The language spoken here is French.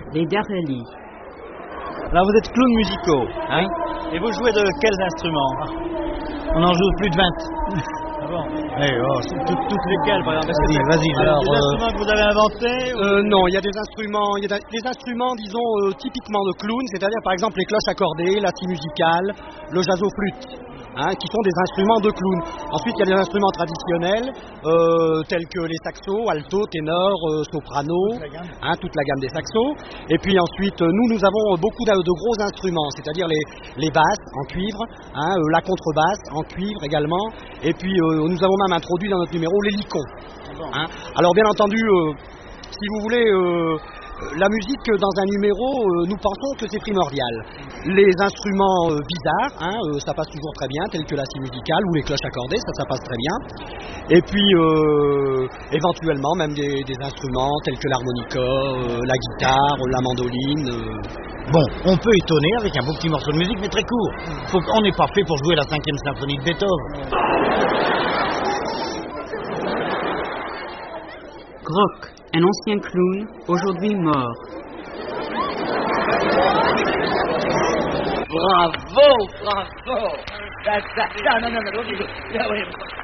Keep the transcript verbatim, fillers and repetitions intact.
les Garelli. Là, vous êtes clowns musicaux, hein? Et vous jouez de quels instruments? On en joue plus de vingt. Ah bon? Eh, oh, toutes, toutes lesquelles, par exemple? Vas-y, vas-y. Alors, des euh... instruments que vous avez inventés? Ou... Euh, non, il y a des instruments, il y a des instruments, disons, euh, typiquement de clown, c'est-à-dire par exemple les cloches accordées, la scie musicale, le jazzoflûte, hein, qui sont des instruments de clown. Ensuite, il y a des instruments traditionnels, euh, tels que les saxos, alto, ténor, euh, soprano, toute la, hein, toute la gamme des saxos. Et puis ensuite, nous, nous avons beaucoup de, de gros instruments, c'est-à-dire les, les basses en cuivre, hein, euh, la contrebasse en cuivre également. Et puis, euh, nous avons même introduit dans notre numéro l'hélicon. Hein. Alors, bien entendu, euh, si vous voulez... Euh, La musique, dans un numéro, euh, nous pensons que c'est primordial. Les instruments euh, bizarres, hein, euh, ça passe toujours très bien, tels que la scie musicale ou les cloches accordées, ça, ça passe très bien. Et puis, euh, éventuellement, même des, des instruments tels que l'harmonica, euh, la guitare, la mandoline. Euh... Bon, on peut étonner avec un beau petit morceau de musique, mais très court. Faut qu'on n'est pas fait pour jouer la cinquième symphonie de Beethoven. Grock, un ancien clown, aujourd'hui mort. Bravo, bravo. Ça, ça, ça, non, non, non, non, non, non, non, non, non.